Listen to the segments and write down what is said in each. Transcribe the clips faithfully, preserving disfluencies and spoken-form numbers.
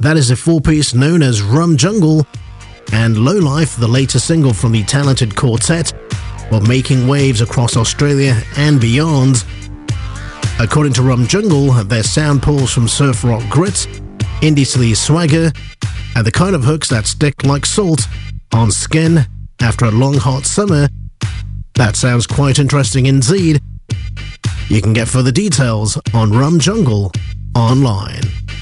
That is a four-piece known as Rum Jungle, and Low Life, the latest single from the talented quartet, were making waves across Australia and beyond. According to Rum Jungle, their sound pulls from surf rock grit, indie sleaze swagger, and the kind of hooks that stick like salt on skin after a long hot summer. That sounds quite interesting indeed. You can get further details on Rum Jungle online.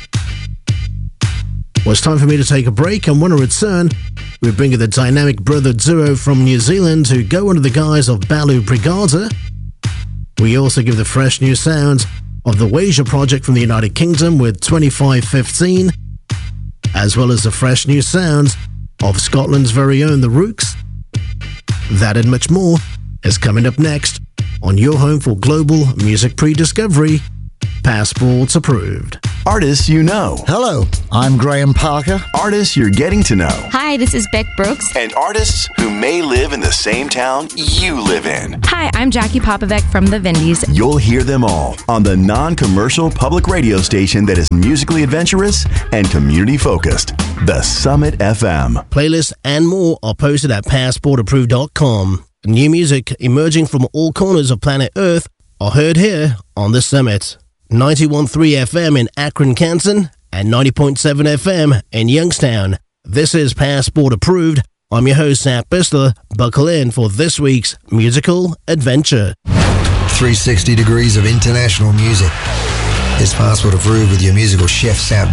Well, it's time for me to take a break, and when I return, we bring you the dynamic brother duo from New Zealand who go under the guise of Balu Brigada. We also give the fresh new sound of the Wasia project from the United Kingdom with twenty-five fifteen, as well as the fresh new sounds of Scotland's very own The Rooks. That and much more is coming up next on your home for global music pre-discovery, Passports Approved. Artists you know. Hello, I'm Graham Parker. Artists you're getting to know. Hi, this is Beck Brooks. And artists who may live in the same town you live in. Hi, I'm Jackie Popovic from the Vindies. You'll hear them all on the non-commercial public radio station that is musically adventurous and community-focused, The Summit F M. Playlists and more are posted at passport approved dot com. New music emerging from all corners of planet Earth are heard here on The Summit. ninety-one point three F M in Akron, Canton, and ninety point seven F M in Youngstown. This is Passport Approved. I'm your host, Zach Bistler. Buckle in for this week's musical adventure. three hundred sixty degrees of international music. It's Passport Approved with your musical chef, Zach